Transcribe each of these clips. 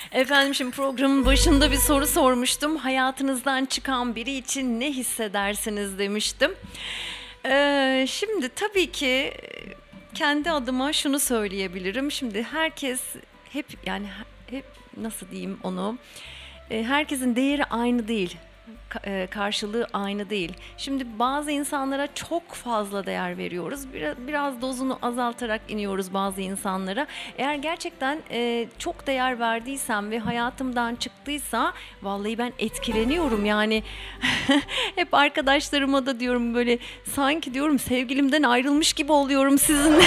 Efendim şimdi programın başında bir soru sormuştum. Hayatınızdan çıkan biri için ne hissedersiniz demiştim. Şimdi tabii ki kendi adıma şunu söyleyebilirim. Şimdi herkes hep nasıl diyeyim onu? Herkesin değeri aynı değil. Karşılığı aynı değil. Şimdi bazı insanlara çok fazla değer veriyoruz. Biraz dozunu azaltarak iniyoruz bazı insanlara. Eğer gerçekten çok değer verdiysem ve hayatımdan çıktıysa vallahi ben etkileniyorum. Yani hep arkadaşlarıma da diyorum böyle sanki diyorum sevgilimden ayrılmış gibi oluyorum sizinle.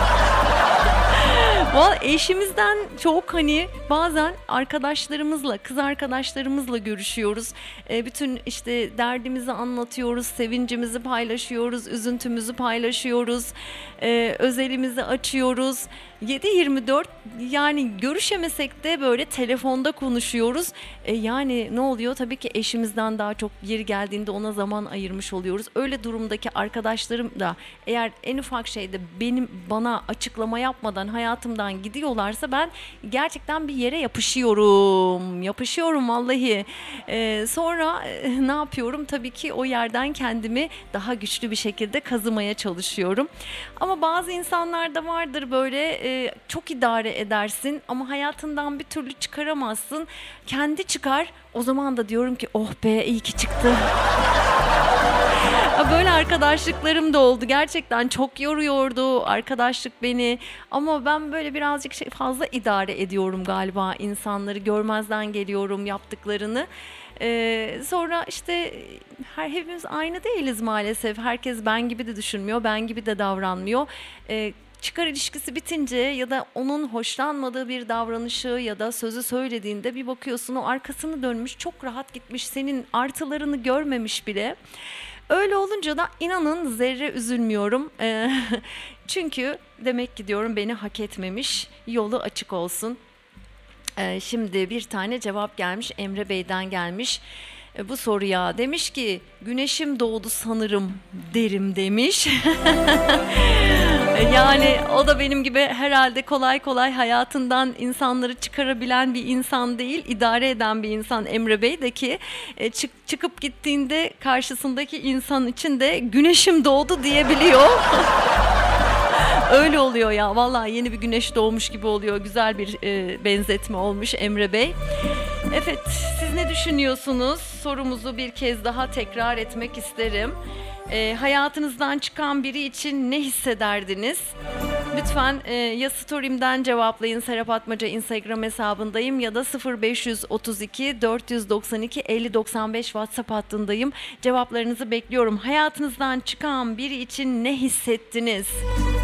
Eşimizden çok bazen arkadaşlarımızla, kız arkadaşlarımızla görüşüyoruz. Bütün işte derdimizi anlatıyoruz, sevincimizi paylaşıyoruz, üzüntümüzü paylaşıyoruz, özelimizi açıyoruz. 7/24 yani görüşemesek de böyle telefonda konuşuyoruz. Yani ne oluyor? Tabii ki eşimizden daha çok yeri geldiğinde ona zaman ayırmış oluyoruz. Öyle durumdaki arkadaşlarım da eğer en ufak şeyde bana açıklama yapmadan hayatımdan gidiyorlarsa ben gerçekten bir yere yapışıyorum. Yapışıyorum vallahi. Sonra ne yapıyorum? Tabii ki o yerden kendimi daha güçlü bir şekilde kazımaya çalışıyorum. Ama bazı insanlar da vardır böyle çok idare edersin ama hayatından bir türlü çıkaramazsın. Kendi çıkar. O zaman da diyorum ki oh be iyi ki çıktı. Böyle arkadaşlıklarım da oldu. Gerçekten çok yoruyordu arkadaşlık beni. Ama ben böyle birazcık fazla idare ediyorum galiba insanları. Görmezden geliyorum yaptıklarını. Sonra işte hepimiz aynı değiliz maalesef. Herkes ben gibi de düşünmüyor, ben gibi de davranmıyor. Çıkar ilişkisi bitince ya da onun hoşlanmadığı bir davranışı ya da sözü söylediğinde bir bakıyorsun o arkasını dönmüş, çok rahat gitmiş, senin artılarını görmemiş bile. Öyle olunca da inanın zerre üzülmüyorum. Çünkü demek ki diyorum beni hak etmemiş, yolu açık olsun. Şimdi bir tane cevap gelmiş, Emre Bey'den gelmiş. Bu soruya demiş ki güneşim doğdu sanırım derim demiş. Yani o da benim gibi herhalde kolay kolay hayatından insanları çıkarabilen bir insan değil, idare eden bir insan Emre Bey de ki çıkıp gittiğinde karşısındaki insan için de güneşim doğdu diyebiliyor. Öyle oluyor ya, vallahi yeni bir güneş doğmuş gibi oluyor. Güzel bir benzetme olmuş Emre Bey. Evet, siz ne düşünüyorsunuz? Sorumuzu bir kez daha tekrar etmek isterim. Hayatınızdan çıkan biri için ne hissederdiniz? Lütfen ya story'imden cevaplayın, Serap Atmaca Instagram hesabındayım ya da 0532 492 5095 WhatsApp hattındayım. Cevaplarınızı bekliyorum. Hayatınızdan çıkan biri için ne hissettiniz?